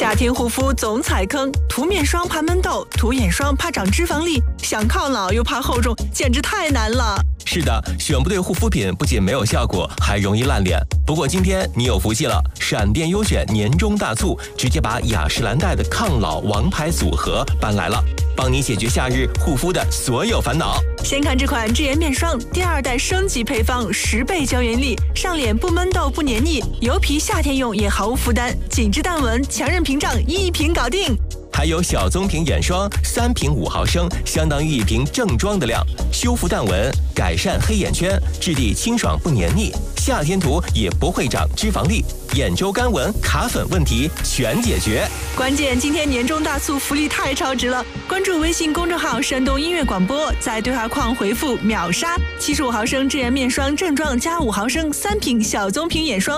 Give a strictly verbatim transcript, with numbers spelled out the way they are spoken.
夏天护肤总踩坑，涂面霜怕闷痘，涂眼霜怕长脂肪粒，想抗老又怕厚重，简直太难了。 是的，选不对护肤品不仅没有效果，还容易烂脸。不过今天你有福气了，闪电优选年终大促，直接把雅诗兰黛的抗老王牌组合搬来了，帮你解决夏日护肤的所有烦恼。 先看这款智颜面霜，第二代升级配方，十倍胶原力，上脸不闷痘不黏腻，油皮夏天用也毫无负担，紧致淡纹，强韧屏障，一瓶搞定。 还有小棕瓶眼霜，三瓶五毫升，相当于一瓶正装的量，修复淡纹，改善黑眼圈，质地清爽不黏腻，夏天涂也不会长脂肪粒，眼周干纹、卡粉问题全解决。 关键今天年终大促福利太超值了！关注微信公众号山东音乐广播，在对话框回复秒杀七十五毫升智颜面霜正装加五毫升三瓶小棕瓶眼霜。